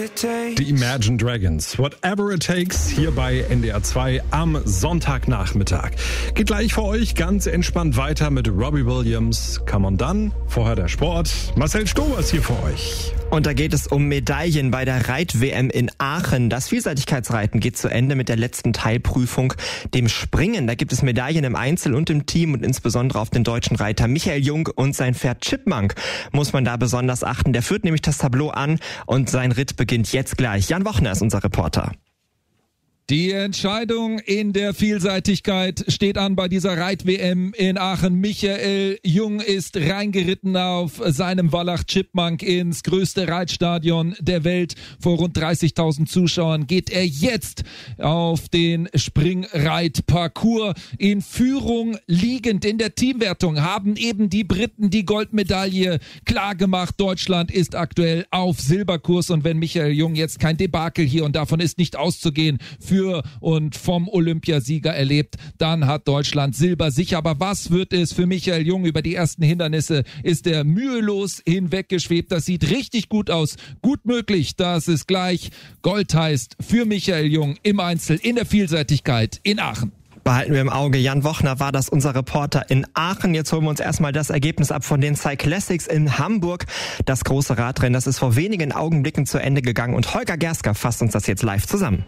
Die Imagine Dragons, Whatever It Takes, hier bei NDR 2 am Sonntagnachmittag. Geht gleich für euch ganz entspannt weiter mit Robbie Williams, Come On Done, vorher der Sport. Marcel Stobers hier für euch. Und da geht es um Medaillen bei der Reit-WM in Aachen. Das Vielseitigkeitsreiten geht zu Ende mit der letzten Teilprüfung, dem Springen. Da gibt es Medaillen im Einzel und im Team und insbesondere auf den deutschen Reiter Michael Jung und sein Pferd Chipmunk muss man da besonders achten. Der führt nämlich das Tableau an und sein Ritt beginnt jetzt gleich. Jan Wochner ist unser Reporter. Die Entscheidung in der Vielseitigkeit steht an bei dieser Reit-WM in Aachen. Michael Jung ist reingeritten auf seinem Wallach Chipmunk ins größte Reitstadion der Welt. Vor rund 30.000 Zuschauern geht er jetzt auf den Springreitparcours. In Führung liegend in der Teamwertung haben eben die Briten die Goldmedaille klar gemacht. Deutschland ist aktuell auf Silberkurs und wenn Michael Jung jetzt kein Debakel hier und davon ist nicht auszugehen, für und vom Olympiasieger erlebt, dann hat Deutschland Silber sicher. Aber was wird es für Michael Jung? Über die ersten Hindernisse ist er mühelos hinweggeschwebt. Das sieht richtig gut aus. Gut möglich, dass es gleich Gold heißt für Michael Jung im Einzel in der Vielseitigkeit in Aachen. Behalten wir im Auge. Jan Wochner war das, unser Reporter in Aachen. Jetzt holen wir uns erstmal das Ergebnis ab von den Cyclassics in Hamburg. Das große Radrennen, das ist vor wenigen Augenblicken zu Ende gegangen und Holger Gersker fasst uns das jetzt live zusammen.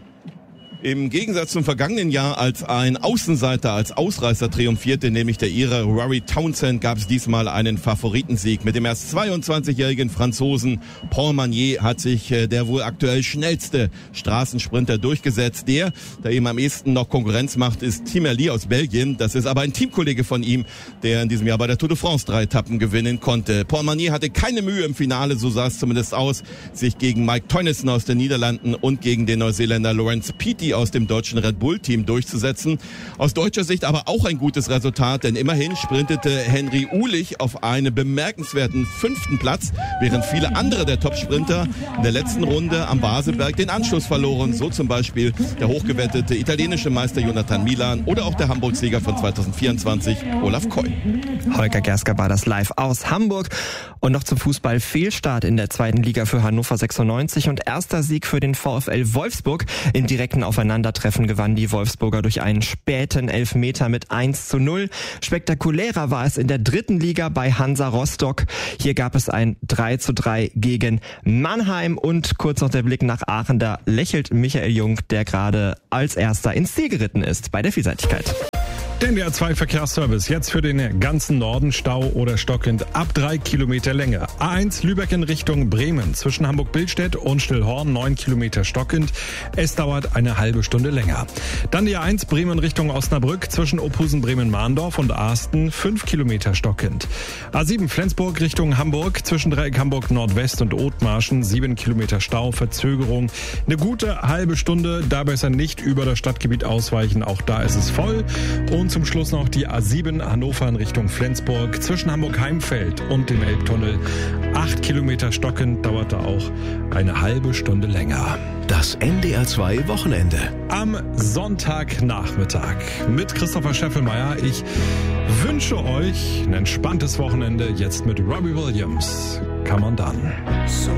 Im Gegensatz zum vergangenen Jahr, als ein Außenseiter, als Ausreißer triumphierte, nämlich der Ire Rory Townsend, gab es diesmal einen Favoritensieg. Mit dem erst 22-jährigen Franzosen Paul Magnier hat sich der wohl aktuell schnellste Straßensprinter durchgesetzt. Der ihm am ehesten noch Konkurrenz macht, ist Tim Merlier aus Belgien. Das ist aber ein Teamkollege von ihm, der in diesem Jahr bei der Tour de France 3 Etappen gewinnen konnte. Paul Magnier hatte keine Mühe im Finale, so sah es zumindest aus, sich gegen Mike Teunissen aus den Niederlanden und gegen den Neuseeländer Lawrence Peaty aus dem deutschen Red Bull-Team durchzusetzen. Aus deutscher Sicht aber auch ein gutes Resultat, denn immerhin sprintete Henry Uhlich auf einen bemerkenswerten 5. Platz, während viele andere der Top-Sprinter in der letzten Runde am Baseberg den Anschluss verloren. So zum Beispiel der hochgewettete italienische Meister Jonathan Milan oder auch der Hamburg-Sieger von 2024, Olaf Koy. Holger Gersker war das live aus Hamburg. Und noch zum Fußball: Fehlstart in der 2. Liga für Hannover 96 und erster Sieg für den VfL Wolfsburg. Im direkten Aufeinandertreffen gewannen die Wolfsburger durch einen späten Elfmeter mit 1:0. Spektakulärer war es in der 3. Liga bei Hansa Rostock. Hier gab es ein 3:3 gegen Mannheim. Und kurz noch der Blick nach Aachen. Da lächelt Michael Jung, der gerade als erster ins Ziel geritten ist bei der Vielseitigkeit. Der NDR 2 Verkehrsservice, jetzt für den ganzen Norden Stau oder stockend ab 3 Kilometer Länge. A1 Lübeck in Richtung Bremen, zwischen Hamburg-Billstedt und Stillhorn 9 Kilometer stockend. Es dauert eine halbe Stunde länger. Dann die A1 Bremen Richtung Osnabrück, zwischen Ophusen-Bremen-Mahndorf und Ahsten 5 Kilometer stockend. A7 Flensburg Richtung Hamburg, zwischen Dreieck Hamburg Nordwest und Othmarschen 7 Kilometer Stau, Verzögerung. Eine gute halbe Stunde, da besser nicht über das Stadtgebiet ausweichen, auch da ist es voll. Und zum Schluss noch die A7 Hannover in Richtung Flensburg, zwischen Hamburg-Heimfeld und dem Elbtunnel. 8 Kilometer stockend, dauerte auch eine halbe Stunde länger. Das NDR 2 Wochenende. Am Sonntagnachmittag mit Christopher Scheffelmeier. Ich wünsche euch ein entspanntes Wochenende jetzt mit Robbie Williams. Come on done. So